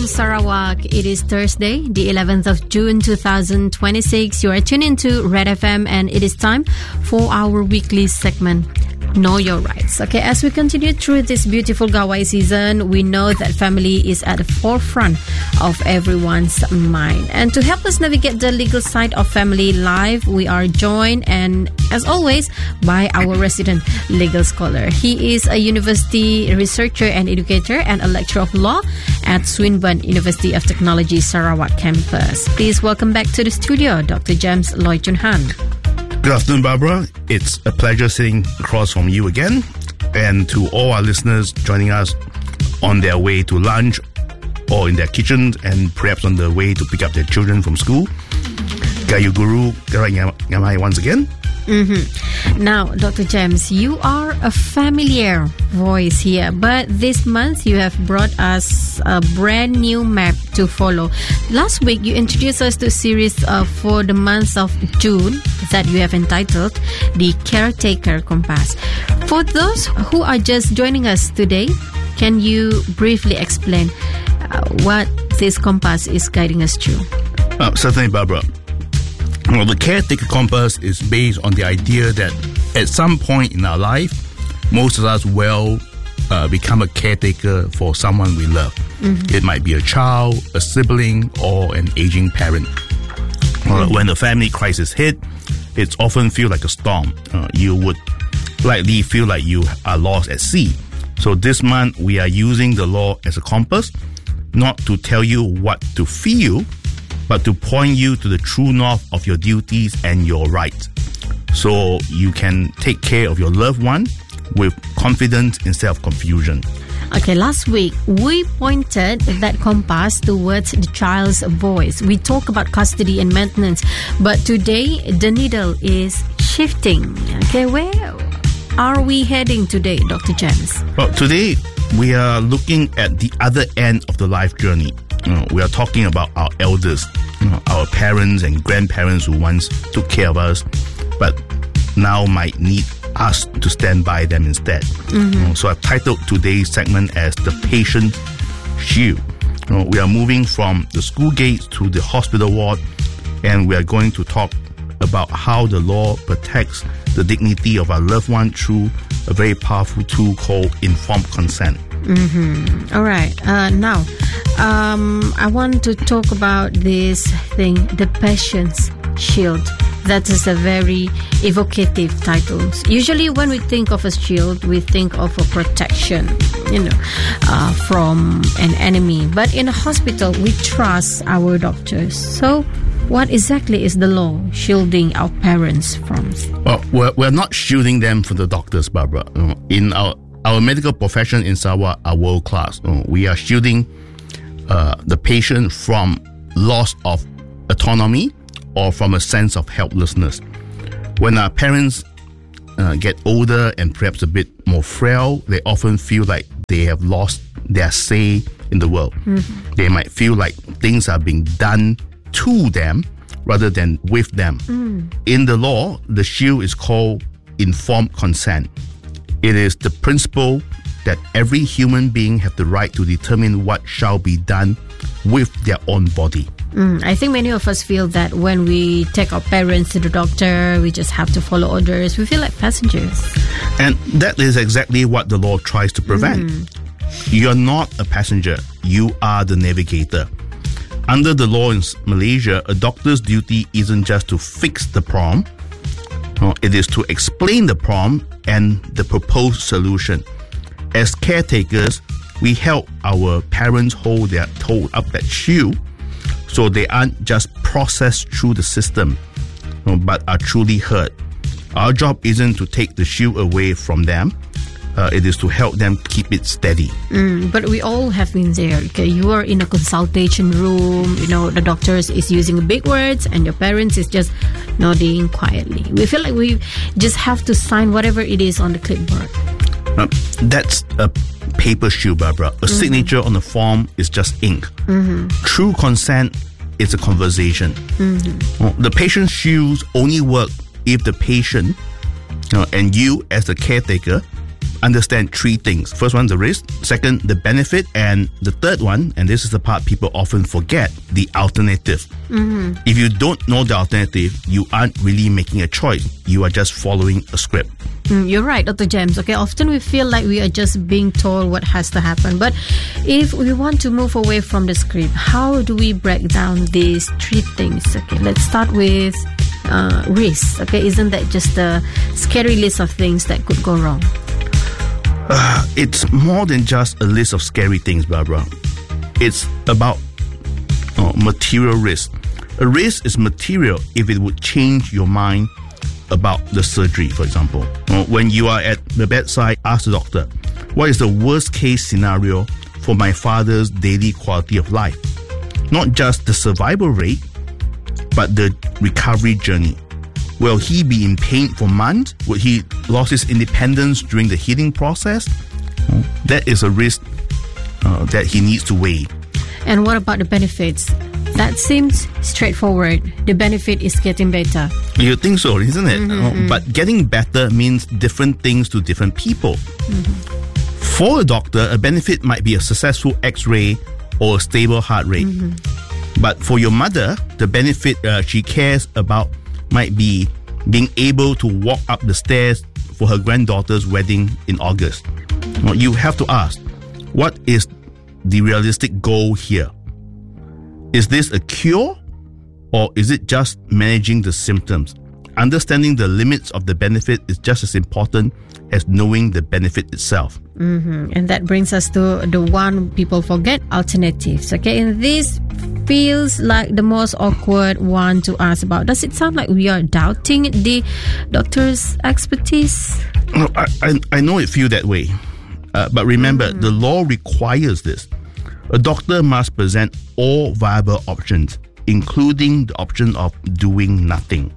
from Sarawak. It is Thursday, the 11th of June 2026. You are tuned into Red FM and it is time for our weekly segment, Know Your Rights. Okay, as we continue through this beautiful Gawai season, we know that family is at the forefront of everyone's mind. And to help us navigate the legal side of family life, we are joined, and as always, by our resident legal scholar. He is a university researcher and educator and a lecturer of law at Swinburne University of Technology, Sarawak campus. Please welcome back to the studio, Dr. James Loy Chun Han. Good afternoon, Barbara. It's a pleasure sitting across from you again. And to all our listeners joining us on their way to lunch or in their kitchens and perhaps on the way to pick up their children from school. Gayu Guru Ngamai once again. Now, Dr. James, you are a familiar voice here, but this month you have brought us a brand new map to follow. Last week, you introduced us to a series for the month of June that you have entitled The Caretaker Compass. For those who are just joining us today, can you briefly explain what this compass is guiding us through? Certainly, Barbara. Well, the Caretaker Compass is based on the idea that at some point in our life, most of us will become a caretaker for someone we love. It might be a child, a sibling, or an aging parent. When the family crisis hit, it often feels like a storm. You would likely feel like you are lost at sea. So this month, we are using the law as a compass, not to tell you what to feel, but to point you to the true north of your duties and your rights, so you can take care of your loved one with confidence instead of confusion. Okay, last week we pointed that compass towards the child's voice. We talk about custody and maintenance, but today the needle is shifting. Okay, where are we heading today, Dr. James? Well, today we are looking at the other end of the life journey. We are talking about our elders, our parents and grandparents who once took care of us, but now might need us to stand by them instead. So I've titled today's segment as The Patient Shield. We are moving from the school gates to the hospital ward, and we are going to talk about how the law protects the dignity of our loved one through a very powerful tool called informed consent. All right. Now, I want to talk about this thing, the Patient's Shield. That is a very evocative title. Usually when we think of a shield, we think of a protection, from an enemy. But in a hospital, we trust our doctors. So what exactly is the law shielding our parents from? Well, we're not shielding them from the doctors, Barbara. In our medical profession in Sarawak are world class. We are shielding the patient from loss of autonomy or from a sense of helplessness. When our parents get older and perhaps a bit more frail, they often feel like they have lost their say in the world. They might feel like things are being done to them rather than with them. In the law, the shield is called informed consent. It is the principle that every human being has the right to determine what shall be done with their own body. I think many of us feel that when we take our parents to the doctor, we just have to follow orders. We feel like passengers. And that is exactly what the law tries to prevent. You're not a passenger. You are the navigator. Under the law in Malaysia, a doctor's duty isn't just to fix the problem. It is to explain the problem and the proposed solution. As caretakers, we help our parents hold up that shield so they aren't just processed through the system, but are truly heard. Our job isn't to take the shield away from them. It is to help them keep it steady. But we all have been there. Okay, you are in a consultation room. The doctor is using big words, and your parents is just nodding quietly. We feel like we just have to sign whatever it is on the clipboard. That's a paper shield, Barbara. A signature on the form is just ink. True consent is a conversation. The patient shields only work if the patient and you as the caretaker understand three things. First one, the risk. Second, the benefit. And the third one, and this is the part people often forget, the alternative. If you don't know the alternative, you aren't really making a choice. You are just following a script. You're right, Dr. James. Okay, often we feel like we are just being told what has to happen. But if we want to move away from the script, how do we break down these three things? Okay, let's start with risk. Okay, isn't that just a scary list of things that could go wrong? It's more than just a list of scary things, Barbara. It's about material risk. A risk is material if it would change your mind about the surgery, for example. When you are at the bedside, ask the doctor, what is the worst case scenario for my father's daily quality of life? Not just the survival rate, but the recovery journey. Will he be in pain for months? Will he lose his independence during the healing process? That is a risk that he needs to weigh. And what about the benefits? That seems straightforward. The benefit is getting better. You think so, isn't it? But getting better means different things to different people. For a doctor, a benefit might be a successful X-ray or a stable heart rate. But for your mother, the benefit she cares about might be being able to walk up the stairs for her granddaughter's wedding in August. You have to ask, what is the realistic goal here? Is this a cure, or is it just managing the symptoms? Understanding the limits of the benefit is just as important as knowing the benefit itself. And that brings us to the one people forget, alternatives. Okay, and this feels like the most awkward one to ask about. Does it sound like we are doubting the doctor's expertise? No, I know it feels that way. But remember, the law requires this. A doctor must present all viable options, including the option of doing nothing.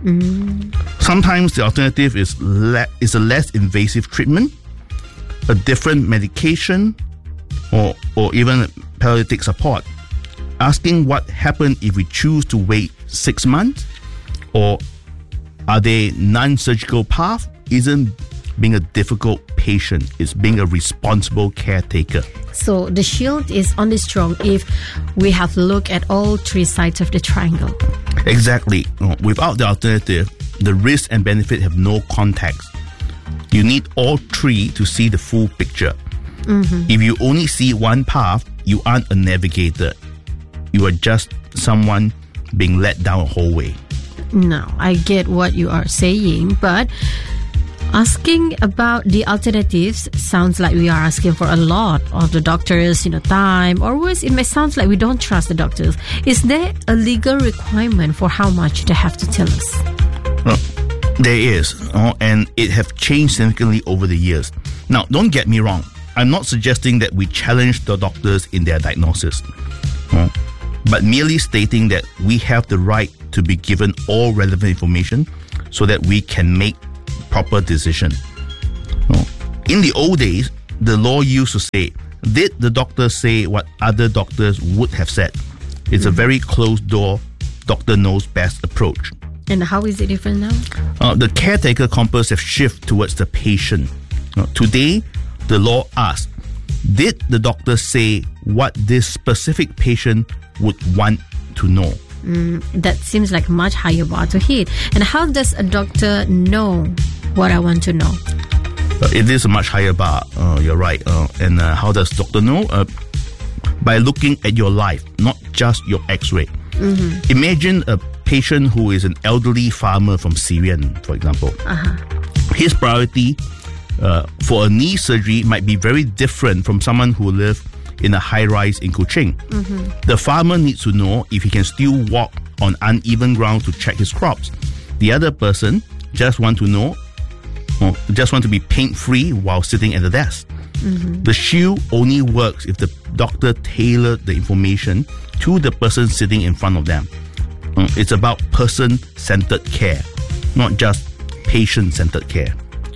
Sometimes the alternative is a less invasive treatment, a different medication, or even palliative support. Asking what happens if we choose to wait 6 months, or are there non-surgical path, isn't being a difficult patient. It's being a responsible caretaker. So the shield is only strong if we have looked at all three sides of the triangle. Exactly. Without the alternative, the risk and benefit have no context. You need all three to see the full picture. If you only see one path, you aren't a navigator. You are just someone being led down a hallway. No, I get what you are saying, but asking about the alternatives sounds like we are asking for a lot of the doctors, time, or worse, it may sound like we don't trust the doctors. Is there a legal requirement for how much they have to tell us? There is, and it has changed significantly over the years. Now, don't get me wrong. I'm not suggesting that we challenge the doctors in their diagnosis, but merely stating that we have the right to be given all relevant information so that we can make proper decision. In the old days, the law used to say, did the doctor say what other doctors would have said? It's a very closed door, doctor knows best approach. And how is it different now? The caretaker compass have shifted towards the patient. Today, the law asks, did the doctor say what this specific patient would want to know? That seems like a much higher bar to hit. And how does a doctor know what I want to know? It is a much higher bar. You're right. And how does doctor know? By looking at your life, not just your X-ray. Imagine a patient who is an elderly farmer from Syria, for example. His priority for a knee surgery might be very different from someone who lives in a high-rise in Kuching. The farmer needs to know if he can still walk on uneven ground to check his crops. The other person just want to know, just want to be pain-free while sitting at the desk. The shield only works if the doctor tailored the information to the person sitting in front of them. It's about person-centered care, not just patient-centered care.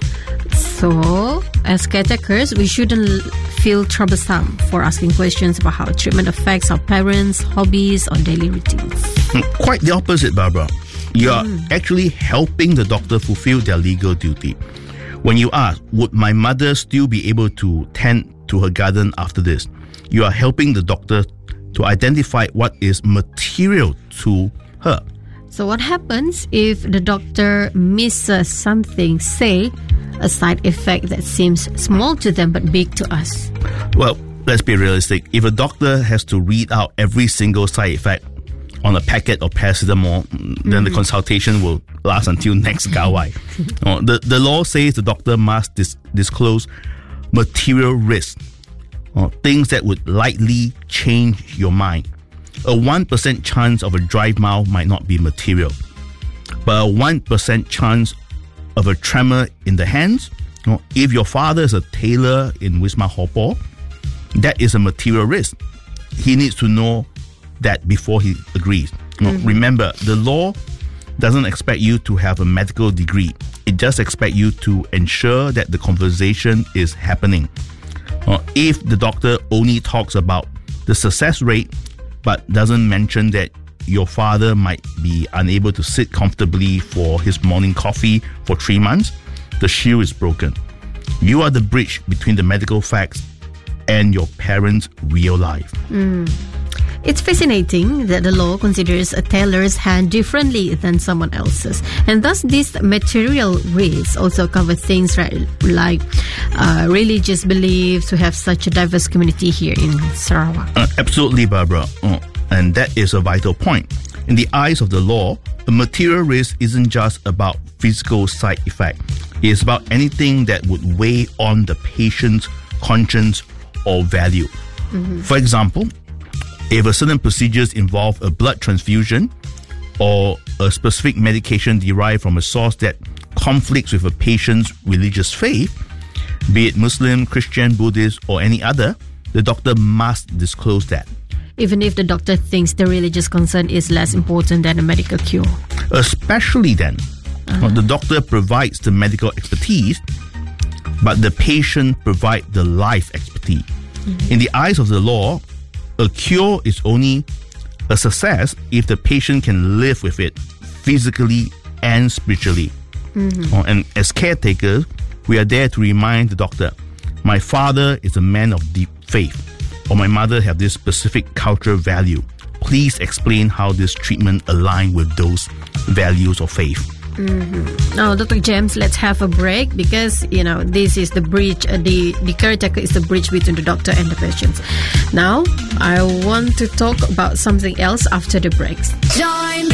So, as caretakers, we shouldn't feel troublesome for asking questions about how treatment affects our parents, hobbies, or daily routines. Quite the opposite, Barbara. You are actually helping the doctor fulfill their legal duty. When you ask, would my mother still be able to tend to her garden after this? You are helping the doctor to identify what is material to her. So what happens if the doctor misses something, say, a side effect that seems small to them but big to us? Well, let's be realistic. If a doctor has to read out every single side effect on a packet of paracetamol, then the consultation will last until next Gawai. The law says the doctor must disclose material risks, things that would likely change your mind. A 1% chance of a dry mouth might not be material, but a 1% chance of a tremor in the hands. If your father is a tailor in Wisma Hopo, that is a material risk. He needs to know that before he agrees. Remember, the law doesn't expect you to have a medical degree. It just expects you to ensure that the conversation is happening. If the doctor only talks about the success rate but doesn't mention that your father might be unable to sit comfortably for his morning coffee for 3 months, the shield is broken. You are the bridge between the medical facts and your parents' real life. It's fascinating that the law considers a tailor's hand differently than someone else's. And thus, these material risks also cover things like religious beliefs. We have such a diverse community here in Sarawak. Absolutely, Barbara. And that is a vital point. In the eyes of the law, a material risk isn't just about physical side effect. It is about anything that would weigh on the patient's conscience or value. For example, if a certain procedures involve a blood transfusion or a specific medication derived from a source that conflicts with a patient's religious faith, be it Muslim, Christian, Buddhist, or any other, the doctor must disclose that. Even if the doctor thinks the religious concern is less important than a medical cure. Especially then, the doctor provides the medical expertise, but the patient provides the life expertise. In the eyes of the law, a cure is only a success if the patient can live with it physically and spiritually. And as caretakers, we are there to remind the doctor, my father is a man of deep faith, or my mother have this specific cultural value. Please explain how this treatment aligns with those values of faith. Now, Dr. James, let's have a break because, this is the bridge, the caretaker is the bridge between the doctor and the patients. Now, I want to talk about something else after the breaks. Join